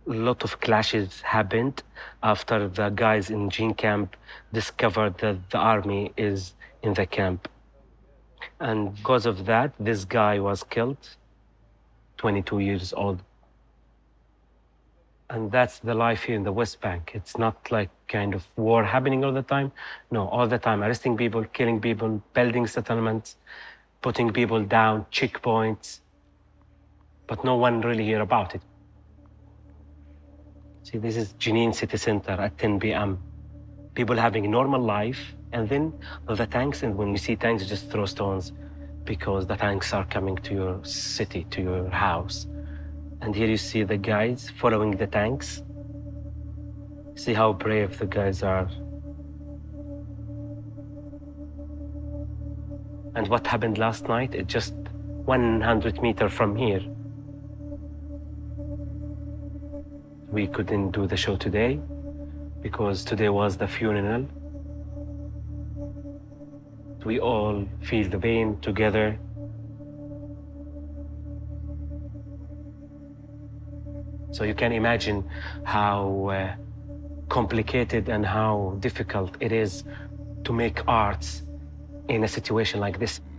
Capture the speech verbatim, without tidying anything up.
lot of clashes happened after the guys in Gene camp discovered that the army is in the camp. And because of that, this guy was killed, twenty-two years old. And that's the life here in the West Bank. It's not like kind of war happening all the time. No, all the time, arresting people, killing people, building settlements, putting people down, checkpoints. But no one really hear about it. See, this is Jenin city center at ten p m People having a normal life, and then the tanks, and when you see tanks, you just throw stones because the tanks are coming to your city, to your house. And here you see the guys following the tanks. See how brave the guys are. And what happened last night, it just one hundred meters from here. We couldn't do the show today because today was the funeral. We all feel the pain together. So you can imagine how uh, complicated and how difficult it is to make arts in a situation like this.